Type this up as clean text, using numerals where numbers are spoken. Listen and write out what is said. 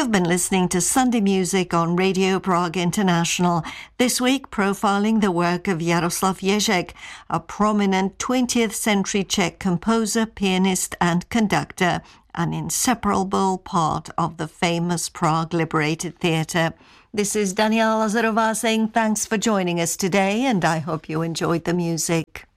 You've been listening to Sunday Music on Radio Prague International. This week, profiling the work of Jaroslav Ježek, a prominent 20th century Czech composer, pianist and conductor, an inseparable part of the famous Prague Liberated Theatre. This is Daniela Lazarová saying thanks for joining us today, and I hope you enjoyed the music.